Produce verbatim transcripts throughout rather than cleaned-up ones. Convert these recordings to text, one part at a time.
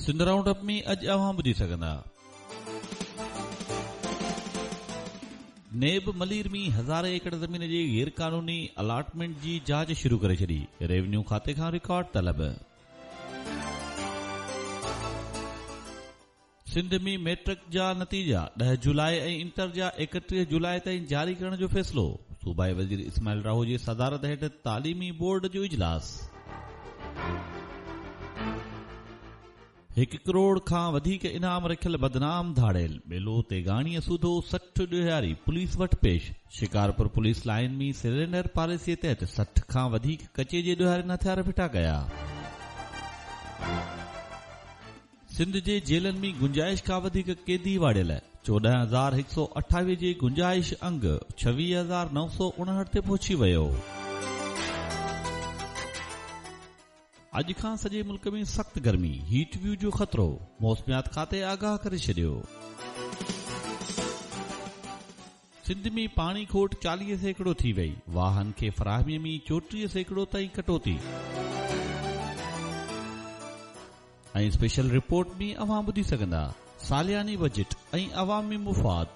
Sindh round up में अॼु अवां ॿुधी सघंदा। नेब मलीर में हज़ारे एकड़ ज़मीन जे गैर कानूनी अलाटमेंट जी जांच शुरू करे छॾी। रेवेन्यू खाते खां रिकॉर्ड तलब। सिंध में मैट्रिक जा नतीजा ॾह जुलाई ऐं इंटर जा एकटीह जुलाई ताईं जारी करण जो फ़ैसिलो। सूबाई वज़ीर इस्माइल राहो जी सदारत हेठि तालीमी बोर्ड जो इजलास। हिकु करोड़ खां वधीक इनाम रखियल बदनाम धाड़ेल बेलो तेगाणीअ सूधो सठ ॾियारी पुलिस वटि पेश। शिकारपुर पुलिस लाइन में सिलेंडर पॉलिसीअ तहत सठ खां वधीक कचे जे ॾियारनि हथियार फिटा कया। सिंध जे जेलनि में गुंजाइश खां वधीक कैदी वाड़ियल। चोॾहं हज़ार हिकु सौ अठावीह जे गुंजाइश अंग छवीह हज़ार नव सौ उणहठि ते पहुची वियो। अॼु खां सॼे मुल्क में सख़्त गर्मी, हीट व्यू जो ख़तरो। मौसमियात खाते आगाह करे छॾियो। सिंध में पाणी खोट चालीह सैकड़ो थी वई। वाहन खे फराहमीअ में चोटीह सैकड़ो ताईं कटौती। ऐं स्पेशल रिपोर्ट में अवां ॿुधी सघंदा। सालियानी बजट ऐं अवामी मुफ़ाद।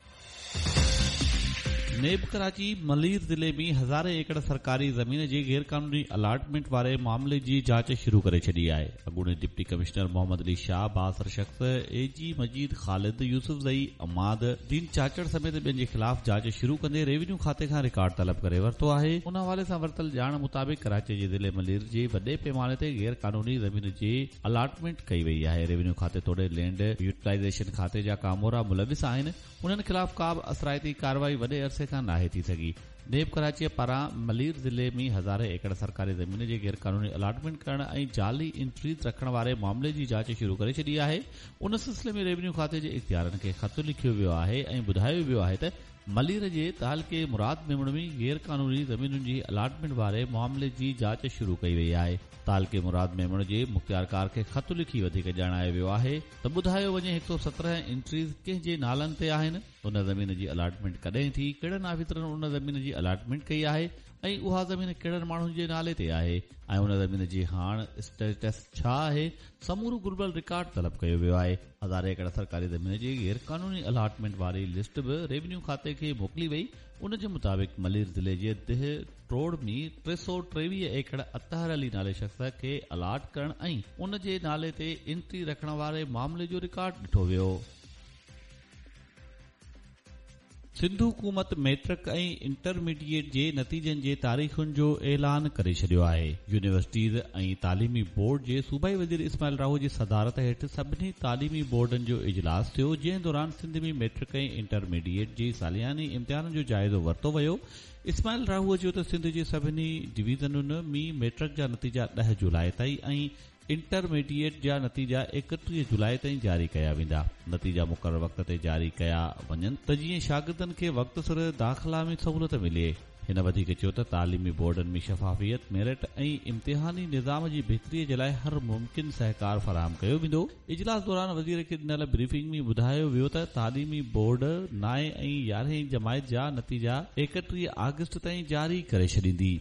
नेब कराची मलीर ज़िले में हज़ारे एकड़ सरकारी ज़मीन जे गैर कानूनी अलाटमेंट वारे मामले जी जांच शुरू करे छॾी आहे। अॻूणे डिप्टी कमिश्नर मोहम्मद अली शाह, बासर शख़्स, एजी मजीद ख़ालिद, यूसुफ ज़ई, अमाद, दीन चाचड़ समेत ॿियनि जे ख़िलाफ़ जांच शुरू कंदे रेवेन्यू खाते खां रिकॉर्ड तलब करे वरितो आहे। उन हवाले सां वरितल ॼाण मुताबिक़ कराची जे ज़िले मलीर जे वॾे पैमाने ते गैर कानूनी ज़मीन जे अलाटमेंट कई वई आहे। रेवेन्यू खाते तोड़े लैंड यूटिलाइज़ेशन खाते जा कामोरा मुलविस आहिनि। उन्हनि ख़िलाफ़ का बि असराइती कार्रवाई वॾे अरसे खां नाहे थी सघी। नेब कराची पारां मलीर ज़िले में हज़ारे एकड़ सरकारी ज़मीन जे गैर कानूनी अलाटमेंट करण ऐं जाली इंट्रीज रखण वारे मामले जी जांच शुरू करे छॾी आहे। उन सिलसिले में रेवेन्यू खाते जे इख्तियारनि खे ख़त लिखियो वियो आहे ऐं ॿुधायो वियो आहे त मलीर जे तालके मुराद मेमण में गैर कानूनी ज़मीनुनि जी अलाटमेंट वारे मामले जी जांच शुरू कई वई आहे। तालके मुराद मेमण जे मुख्तियारकार खे ख़त लिखी वधीक ॼाणायो वियो आहे त ॿुधायो वञे हिकु सौ सत्रहं इंट्रीज कंहिंजे नालनि ते आहिनि। उन ज़मीन जी अलाटमेंट कॾहिं थी, कहिड़नि आफ़िसरनि उन ज़मीन जी अलाटमेंट कई आहे ऐं उहा ज़मीन कहिड़नि माण्हुनि जे नाले ते आहे ऐं उन ज़मीन जी हाण स्टेटस छा आहे, समूरो गुलबल रिकॉर्ड तलब कयो वियो आहे। हज़ारे एकड़ सरकारी ज़मीन जी गैर कानूनी अलाटमेंट वारी लिस्ट बि रेवेन्यू खाते खे मोकिली वई। उन जे मुताबिक़ मलीर ज़िले जे दिह ट्रोड़ में टे सौ टेवीह एकड़ अतहर अली नाले शख़्स खे अलाट करण ऐं उन जे नाले ते एंट्री रखण वारे मामले जो रिकॉर्ड ॾिठो वियो। सिंध हुकूमत मैट्रिक ऐं इंटरमीडिएट जे नतीजनि जे तारीख़ुनि जो ऐलान करे छॾियो आहे। यूनिवर्सिटीज़ ऐं तालीमी बोर्ड जे सूबाई वज़ीर इस्माइल राहो जी सदारत हेठि सभिनी तालीमी बोर्डनि जो इजलास थियो, जंहिं दौरान सिंध में मैट्रिक ऐं इंटरमीडिएट जी सालियानी इम्तिहान जो जाइज़ो वरितो वियो। इस्माइल राहुअ चयो त सिंध जे सभिनी डिवीज़नुनि में मैट्रिक जा नतीजा ॾह जुलाई ताईं ऐं इंटरमीडिएट जा नतीजा एकटीह जुलाई ताईं जारी कया वेंदा। नतीजा मुक़रर वक़्त ते जारी कया वञनि त जीअं शागिर्दनि खे वक़्त सिर दाख़िला में सहूलियत मिले। हिन वधीक चयो त तालीमी बोर्डनि में शफ़ाफ़ियत, मेरिट ऐं इम्तिहानी निज़ाम जी बहितरीअ जे लाइ हर मुमकिन सहकार फराहम कयो वेंदो। इजलास दौरान वज़ीर खे ॾिनल ब्रीफिंग में ॿुधायो वियो त तालीमी बोर्ड नाए ऐं यारहीं जमायत जा नतीजा एकटीह अगस्त ताईं जारी करे छॾींदी।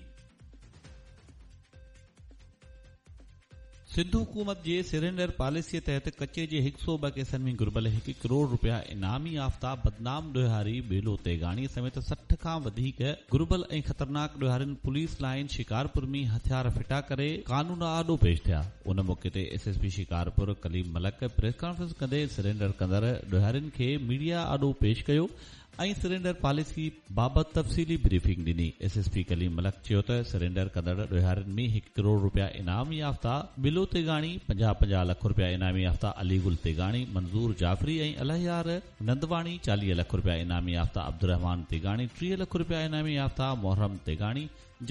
सिंध हुकूमत जे सिलेंडर पॉलिसीअ तहत कचे जे हिकु सौ ॿ केसनि में घुर्बल हिकु करोड़ रुपया इनामी याफ़्ता बदनाम ॾोहारी बेलो तेगाणी समेत सठ खां वधीक घुर्बल ऐं ख़तरनाक ॾोहारियुनि पुलिस लाइन शिकारपुर में हथियार फिटा करे कानून आॾो पेश थिया। उन मौके ते S S P Shikarpur Kaleem मलक प्रेस कॉन्फ्रेंस कंदे सिलेंडर कंदड़ ॾोहारियुनि खे मीडिया आॾो पेश कयो ऐं सिलेंडर पॉलिसी बाबति तफ़सीली ब्रीफिंग ॾिनी। एस एस पी कलीम मलक चयो त सिलेंडर कंदड़ ॾोहारियुनि में हिकु करोड़ रुपया इनाम याफ़्ता बिलो तेगाणी, पंजाह पंजाह लख रुपया इनामी याफ़्ता अलीगुल तेगाणी, मंज़ूर जाफ़री ऐं अलहयार नंदवाणी, चालीह लख रुपया इनामी याफ़्ता अब्दुर रहमान तेगाणी, टीह लख रुपया इनामी याफ़्ता मोहरम तेगाणी,